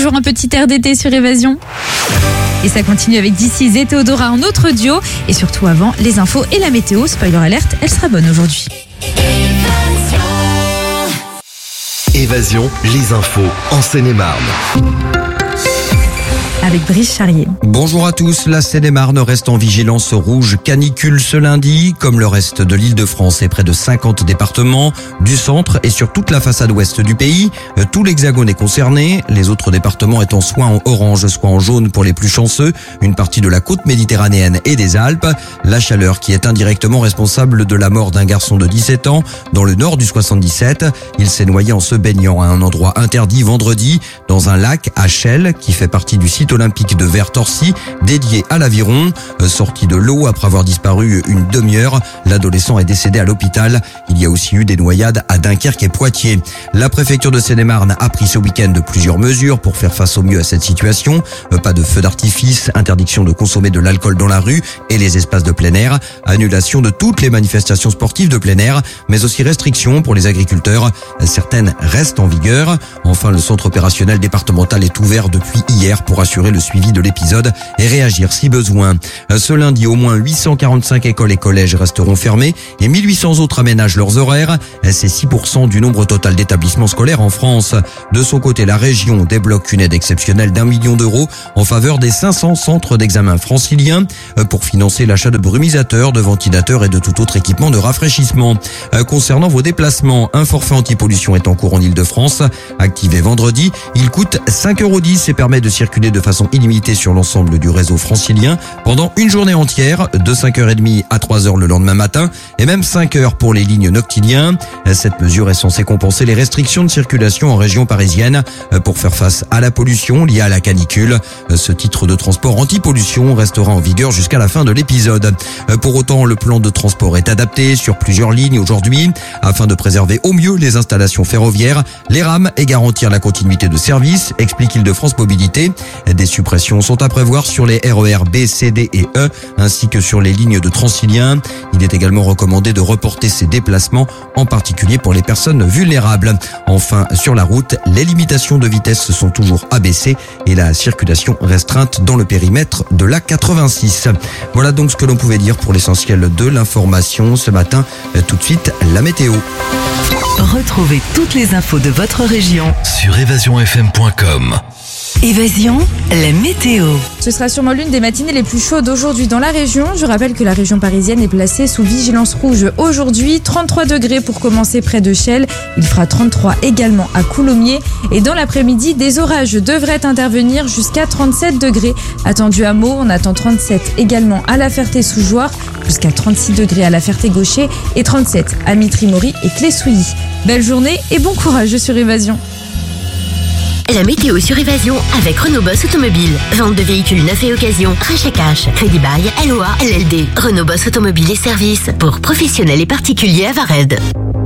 toujours un petit air d'été sur Évasion. Et ça continue avec DC's et Théodora en autre duo. Et surtout avant, les infos et la météo. Spoiler alerte, elle sera bonne aujourd'hui. Évasion, les infos en Seine-et-Marne. Avec Brice Charrier. Bonjour à tous, la Seine-et-Marne reste en vigilance rouge canicule ce lundi, comme le reste de l'Île-de-France et près de 50 départements du centre et sur toute la façade ouest du pays. Tout l'Hexagone est concerné, les autres départements étant soit en orange, soit en jaune pour les plus chanceux, une partie de la côte méditerranéenne et des Alpes. La chaleur qui est indirectement responsable de la mort d'un garçon de 17 ans dans le nord du 77. Il s'est noyé en se baignant à un endroit interdit vendredi dans un lac à Chelles qui fait partie du site olympique de Ver-Torcy, dédié à l'aviron. Sorti de l'eau après avoir disparu une demi-heure, l'adolescent est décédé à l'hôpital. Il y a aussi eu des noyades à Dunkerque et Poitiers. La préfecture de Seine-et-Marne a pris ce week-end plusieurs mesures pour faire face au mieux à cette situation. Pas de feux d'artifice, interdiction de consommer de l'alcool dans la rue et les espaces de plein air, annulation de toutes les manifestations sportives de plein air, mais aussi restrictions pour les agriculteurs. Certaines restent en vigueur. Enfin, le centre opérationnel départemental est ouvert depuis hier pour assurer le suivi de l'épisode et réagir si besoin. Ce lundi, au moins 845 écoles et collèges resteront fermés et 1800 autres aménagent leurs horaires. C'est 6% du nombre total d'établissements scolaires en France. De son côté, la région débloque une aide exceptionnelle d'1 million d'euros en faveur des 500 centres d'examen franciliens pour financer l'achat de brumisateurs, de ventilateurs et de tout autre équipement de rafraîchissement. Concernant vos déplacements, un forfait anti-pollution est en cours en Île-de-France. Activé vendredi, il coûte 5,10 € et permet de circuler de façon illimitée sur l'ensemble du réseau francilien pendant une journée entière, de 5h30 à 3h le lendemain matin et même 5h pour les lignes noctiliens. Cette mesure est censée compenser les restrictions de circulation en région parisienne pour faire face à la pollution liée à la canicule. Ce titre de transport anti-pollution restera en vigueur jusqu'à la fin de l'épisode. Pour autant, le plan de transport est adapté sur plusieurs lignes aujourd'hui afin de préserver au mieux les installations ferroviaires, les rames et garantir la continuité de service, explique Île-de-France Mobilité. Des suppressions sont à prévoir sur les RER B, C, D et E, ainsi que sur les lignes de Transilien. Il est également recommandé de reporter ces déplacements, en particulier pour les personnes vulnérables. Enfin, sur la route, les limitations de vitesse sont toujours abaissées et la circulation restreinte dans le périmètre de la 86. Voilà donc ce que l'on pouvait dire pour l'essentiel de l'information ce matin. Tout de suite, la météo. Retrouvez toutes les infos de votre région Sur évasionfm.com. Évasion, la météo. Ce sera sûrement l'une des matinées les plus chaudes aujourd'hui dans la région. Je rappelle que la région parisienne est placée sous vigilance rouge aujourd'hui. 33 degrés pour commencer près de Chelles. Il fera 33 également à Coulommiers. Et dans l'après-midi, des orages devraient intervenir jusqu'à 37 degrés. Attendu à Meaux, on attend 37 également à La Ferté-sous-Jouarre, jusqu'à 36 degrés à La Ferté-Gaucher et 37 à Mitry-Mory et Clé-Souilly. Belle journée et bon courage sur Évasion. La météo sur Évasion avec Renault Boss Automobile. Vente de véhicules neufs et occasion, rachat cash, crédit bail, LOA, LLD. Renault Boss Automobile et services pour professionnels et particuliers à Vared.